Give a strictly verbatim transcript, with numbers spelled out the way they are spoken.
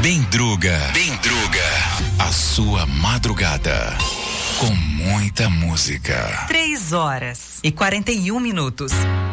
Bendruga. Bendruga. A sua madrugada. Com muita música. Três horas e quarenta e um minutos.